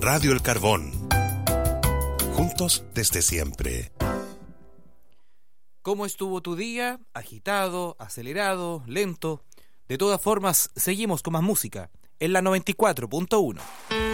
Radio El Carbón. Juntos desde siempre. ¿Cómo estuvo tu día? ¿Agitado, acelerado, lento? De todas formas, seguimos con más música en la 94.1.